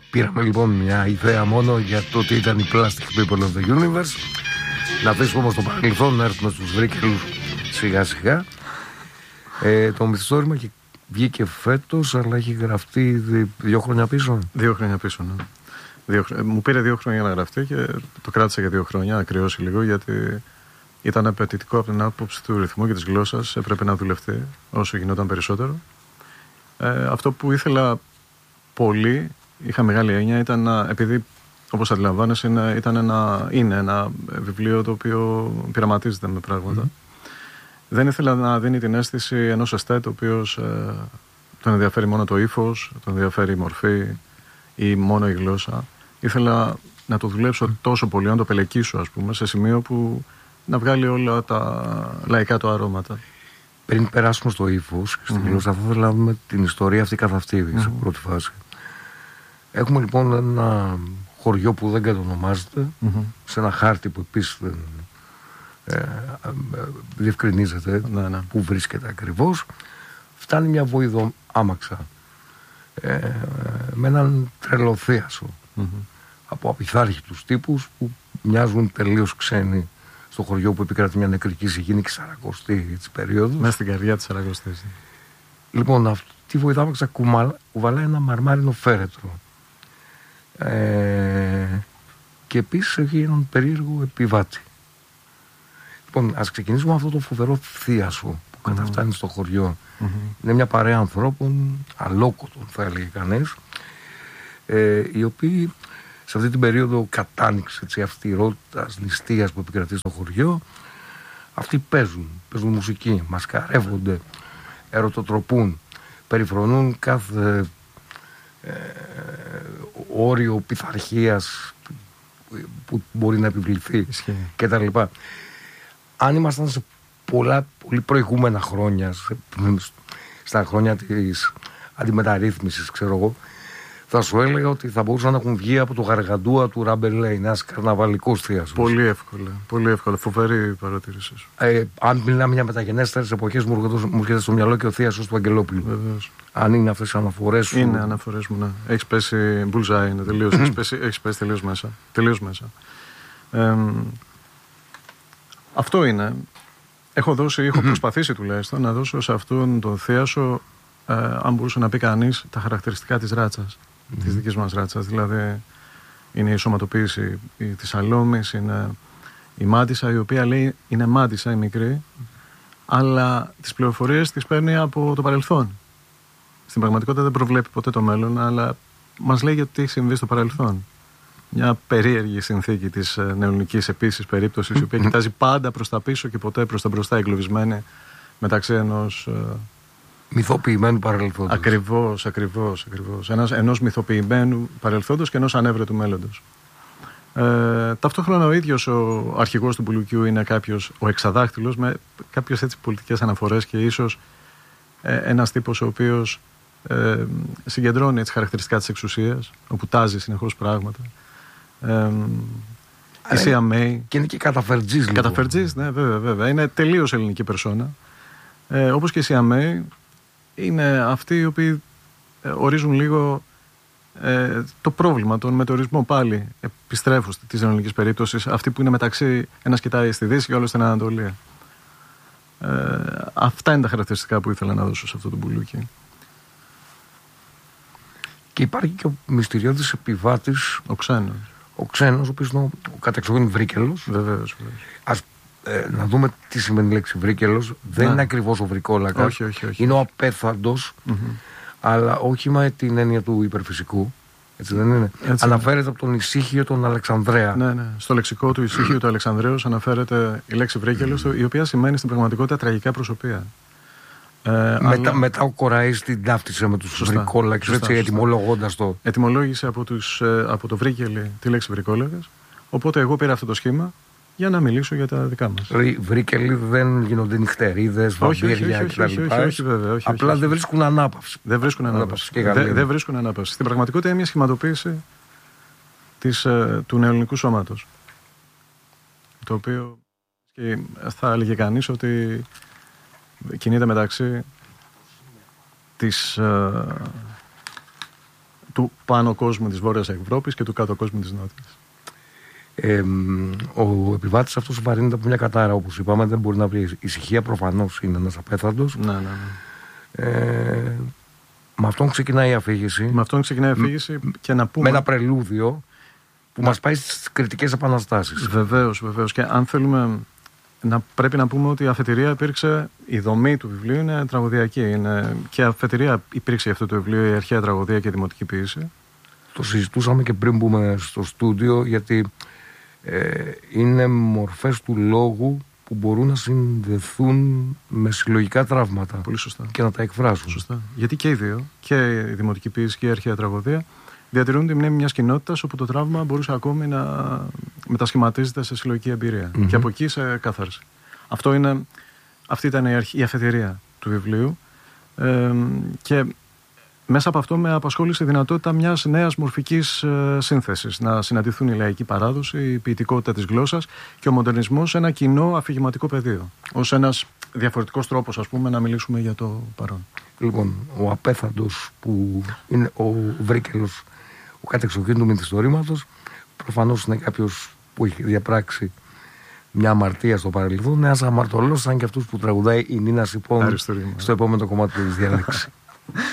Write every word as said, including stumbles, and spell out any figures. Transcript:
Πήραμε λοιπόν μια ιδέα μόνο για το ότι ήταν η Plastic People of the Universe. Να αφήσουμε όμως το παρελθόν, να έρθουμε στους βρίκελους σιγά σιγά. Ε, το μυθιστόρημα και βγήκε φέτος, αλλά έχει γραφτεί δύο χρόνια πίσω. Δύο χρόνια πίσω, ναι. Δύο, μου πήρε δύο χρόνια να γραφτεί και το κράτησα για δύο χρόνια, να κρυώσει λίγο, γιατί ήταν απαιτητικό από την άποψη του ρυθμού και της γλώσσας. Έπρεπε να δουλευτεί όσο γινόταν περισσότερο. Ε, αυτό που ήθελα πολύ, είχα μεγάλη έννοια, ήταν να, επειδή όπως αντιλαμβάνεσαι είναι, ήταν ένα, είναι ένα βιβλίο το οποίο πειραματίζεται με πράγματα. Mm. Δεν ήθελα να δίνει την αίσθηση ενός εστέτ ο οποίος ε, τον ενδιαφέρει μόνο το ύφος, τον ενδιαφέρει η μορφή ή μόνο η γλώσσα. Ήθελα να το δουλέψω mm. τόσο πολύ, να το πελεκίσω, ας πούμε, σε σημείο που να βγάλει όλα τα λαϊκά του αρώματα. Πριν περάσουμε στο ύφος και στην mm-hmm. γλώσσα, θα ήθελα να δούμε την ιστορία αυτή καθ' αυτή, mm-hmm. σε πρώτη φάση. Έχουμε λοιπόν ένα χωριό που δεν κατονομάζεται, mm-hmm. σε ένα χάρτη που επίσης δεν ε, ε, διευκρινίζεται ναι, ναι. που βρίσκεται ακριβώς. Φτάνει μια βοηδο άμαξα ε, με έναν τρελοθίασο mm-hmm. από απειθάρχητους τύπους που μοιάζουν τελείως ξένοι στο χωριό που επικρατεί μια νεκρική συγγένη και σαρακοστή της περίοδου. Μέσα στην καρδιά της σαρακοστής. Λοιπόν, αυτή η βοηδάμαξα κουβαλάει ένα μαρμάρινο φέρετρο. Ε, και επίσης έχει έναν περίεργο επιβάτη. Λοιπόν, ας ξεκινήσουμε αυτό το φοβερό θίασο που mm-hmm. καταφτάνει στο χωριό. Mm-hmm. Είναι μια παρέα ανθρώπων, αλόκοτων θα έλεγε κανείς, ε, οι οποίοι σε αυτή την περίοδο κατάνοιξης αυστηρότητας, νηστείας που επικρατεί στο χωριό, αυτοί παίζουν, παίζουν μουσική, μασκαρεύονται, ερωτοτροπούν, περιφρονούν κάθε ε, όριο πειθαρχίας που μπορεί να επιβληθεί κτλ. Αν ήμασταν σε πολλά πολύ προηγούμενα χρόνια, σε, στα χρόνια της αντιμεταρρύθμισης, ξέρω εγώ, θα σου έλεγα ότι θα μπορούσαν να έχουν βγει από το γαργαντούα του Ραμπελέ, ένας καρναβαλικός θίασος. Πολύ εύκολα, πολύ εύκολα. Φοβερή παρατήρησή σου. Ε, αν μιλάμε για μεταγενέστερες εποχές, μου έρχεται στο μυαλό και ο θίασος του Αγγελόπουλου. Βεβαίως. Αν είναι αυτές οι αναφορές σου. Είναι αναφορές μου, ναι. Έχεις πέσει bullseye, είναι τελείως. έχεις, πέσει, έχεις πέσει τελείως μέσα. Τελείως μέσα. Ε, αυτό είναι. Έχω δώσει, έχω προσπαθήσει τουλάχιστον να δώσω σε αυτόν τον θίασο, ε, αν μπορούσε να πει κανείς, τα χαρακτηριστικά της ράτσας. Mm-hmm. Της δικής μας ράτσας. Δηλαδή είναι η σωματοποίηση της αλόμης, είναι η μάντισσα, η οποία λέει είναι μάντισσα η μικρή, αλλά τις πληροφορίες τις παίρνει από το παρελθόν. Στην πραγματικότητα δεν προβλέπει ποτέ το μέλλον, αλλά μας λέει γιατί έχει συμβεί στο παρελθόν. Μια περίεργη συνθήκη της νεοελληνικής επίσης περίπτωσης, η οποία κοιτάζει πάντα προς τα πίσω και ποτέ προς τα μπροστά, εγκλωβισμένη μεταξύ ενός μυθοποιημένου παρελθόντος. Ακριβώς, ακριβώς, ακριβώς. Ένας, ενός μυθοποιημένου παρελθόντος και ενός ανέβρετου μέλλοντος. Ε, ταυτόχρονα ο ίδιος ο αρχηγός του Μπουλουκιού είναι κάποιος, ο εξαδάχτυλος, με κάποιες έτσι πολιτικές αναφορές και ίσως ε, ένας τύπος ο οποίος ε, συγκεντρώνει τις χαρακτηριστικά της εξουσίας, όπου τάζει συνεχώς πράγματα. Ε, η Σία Μέι. Και είναι και καταφερτζής λίγο. Καταφερτζής, ναι, βέβαια, βέβαια. Είναι τελείως ελληνική περσόνα. Ε, όπως και η Σία Μέι, είναι αυτοί οι οποίοι ε, ορίζουν λίγο ε, το πρόβλημα, τον μετεωρισμό πάλι. Επιστρέφω της ελληνικής περίπτωσης, αυτοί που είναι μεταξύ, ένας κοιτάει στη Δύση και όλος στην Ανατολή. Ε, αυτά είναι τα χαρακτηριστικά που ήθελα να δώσω σε αυτό το μπουλούκι. Και υπάρχει και ο μυστηριώδης επιβάτης, ο ξένος. Ο ξένος, ο οποίος είναι ο, ο κατεξοχήν βρίκελος. Βεβαίως, βεβαίως. Ας ε, να δούμε τι σημαίνει η λέξη βρίκελος. Δεν ναι. είναι ακριβώς ο βρικόλακας. Όχι, όχι, όχι. Είναι ο απέθαντος, mm-hmm. αλλά όχι με την έννοια του υπερφυσικού. Έτσι δεν είναι. Έτσι, αναφέρεται ναι. από τον Ησύχιο τον Αλεξανδρέα. Ναι, ναι. Στο λεξικό του Ησύχιου του Αλεξανδρέως αναφέρεται η λέξη βρίκελος, η οποία σημαίνει στην πραγματικότητα τραγικά προσωπία. Ε, μετά, αλλά... μετά ο Κοραής την ταύτισε με τους βρικόλακες, έτσι, ετυμολογώντας το. Ετυμολόγησε από, τους, από το βρίκελι τη λέξη βρικόλακας. Οπότε εγώ πήρα αυτό το σχήμα για να μιλήσω για τα δικά μας. Βρίκελοι δεν γίνονται νυχτερίδες, βαμπύρια κτλ. Απλά δεν βρίσκουν ανάπαυση. Δεν βρίσκουν ανάπαυση. Δεν δε βρίσκουν ανάπαυση. Στην πραγματικότητα είναι μια σχηματοποίηση της, του νεοελληνικού σώματος. Το οποίο και θα έλεγε κανείς ότι κινείται μεταξύ της, του πάνω κόσμου της Βόρειας Ευρώπης και του κάτω κόσμου της Νότιας. Ε, ο επιβάτης αυτός βαρύνεται από μια κατάρα, όπως είπαμε, δεν μπορεί να βρει ησυχία, προφανώς είναι ένας απέθαντος. Ναι, ναι, ναι. Ε, με αυτόν ξεκινάει η αφήγηση. Με αυτόν ξεκινάει η αφήγηση και να πούμε... Με ένα πρελούδιο που να... μας πάει στις κριτικές επαναστάσεις. Βεβαίως, βεβαίως. Και αν θέλουμε, να, πρέπει να πούμε ότι η αφετηρία υπήρξε, η δομή του βιβλίου είναι τραγωδιακή. Είναι, και αφετηρία υπήρξε αυτό το βιβλίο, η αρχαία τραγωδία και η δημοτική ποίηση. Το συζητούσαμε και πριν μπούμε στο στούντιο, γιατί ε, είναι μορφές του λόγου που μπορούν να συνδεθούν με συλλογικά τραύματα. Πολύ σωστά. Και να τα εκφράσουν. Σωστά. Γιατί και οι δύο, και η δημοτική ποίηση και η αρχαία τραγωδία, διατηρούν τη μνήμη μιας κοινότητας όπου το τραύμα μπορούσε ακόμη να μετασχηματίζεται σε συλλογική εμπειρία. Mm-hmm. Και από εκεί σε κάθαρση. Αυτό είναι, αυτή ήταν η, αρχή, η αφετηρία του βιβλίου. Ε, και μέσα από αυτό με απασχόλησε η δυνατότητα μιας νέας μορφικής ε, σύνθεσης. Να συναντηθούν η λαϊκή παράδοση, η ποιητικότητα της γλώσσας και ο μοντερνισμός σε ένα κοινό αφηγηματικό πεδίο. Ως ένας διαφορετικός τρόπος, ας πούμε, να μιλήσουμε για το παρόν. Λοιπόν, ο απέθαντος που είναι ο Βρίκελος, ο κατεξοχήν του μυθιστορήματος, προφανώς είναι κάποιος που έχει διαπράξει μια αμαρτία στο παρελθόν, ένας αμαρτωλός σαν και αυτούς που τραγουδάει η Νίνα Σιπών στο επόμενο κομμάτι της διάλεξης.